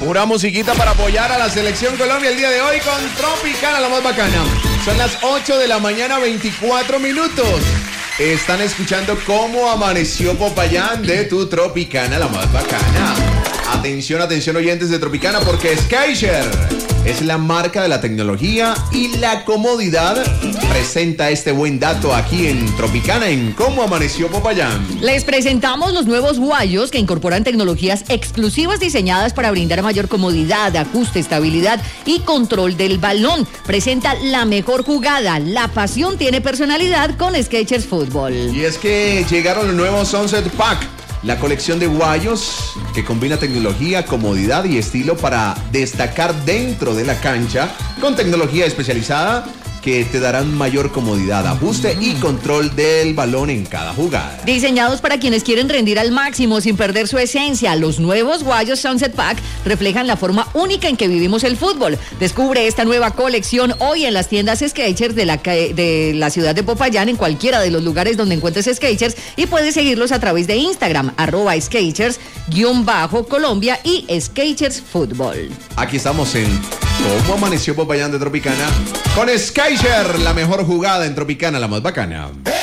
Pura musiquita para apoyar a la Selección Colombia el día de hoy con Tropicana, la más bacana. Son las 8 de la mañana, 24 minutos. Están escuchando cómo amaneció Popayán de tu Tropicana, la más bacana. Atención, atención oyentes de Tropicana, porque Skechers es la marca de la tecnología y la comodidad. Presenta este buen dato aquí en Tropicana, en Cómo Amaneció Popayán. Les presentamos los nuevos guayos que incorporan tecnologías exclusivas diseñadas para brindar mayor comodidad, ajuste, estabilidad y control del balón. Presenta la mejor jugada. La pasión tiene personalidad con Skechers Fútbol. Y es que llegaron los nuevos Sunset Pack, la colección de guayos que combina tecnología, comodidad y estilo para destacar dentro de la cancha con tecnología especializada que te darán mayor comodidad, ajuste y control del balón en cada jugada. Diseñados para quienes quieren rendir al máximo sin perder su esencia, los nuevos guayos Sunset Pack reflejan la forma única en que vivimos el fútbol. Descubre esta nueva colección hoy en las tiendas Skechers de la ciudad de Popayán, en cualquiera de los lugares donde encuentres Skechers, y puedes seguirlos a través de Instagram, @Skechers_Colombia y Skechers Fútbol. Aquí estamos en Cómo Amaneció Popayán de Tropicana con Skechers, la mejor jugada en Tropicana, la más bacana.